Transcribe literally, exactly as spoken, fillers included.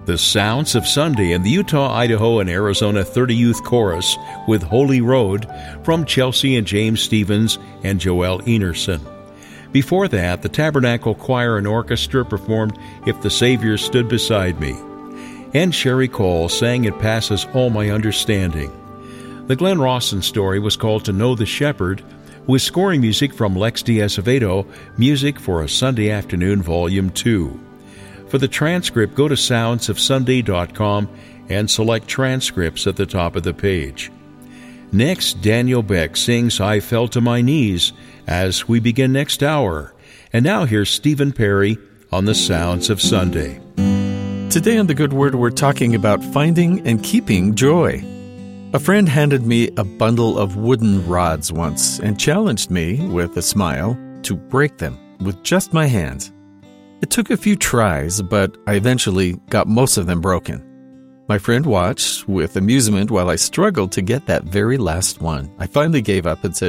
The Sounds of Sunday in the Utah, Idaho, and Arizona thirty Youth Chorus with Holy Road from Chelsea and James Stevens and Joel Enerson. Before that, the Tabernacle Choir and Orchestra performed If the Savior Stood Beside Me. And Sherry Cole sang It Passes All My Understanding. The Glenn Rawson story was called To Know the Shepherd, with scoring music from Lex de Azevedo, Music for a Sunday Afternoon, Volume two. For the transcript, go to sounds of sunday dot com and select Transcripts at the top of the page. Next, Daniel Beck sings I Fell to My Knees as we begin next hour. And now here's Stephen Perry on the Sounds of Sunday. Today on The Good Word, we're talking about finding and keeping joy. A friend handed me a bundle of wooden rods once and challenged me, with a smile, to break them with just my hands. It took a few tries, but I eventually got most of them broken. My friend watched with amusement while I struggled to get that very last one. I finally gave up and said,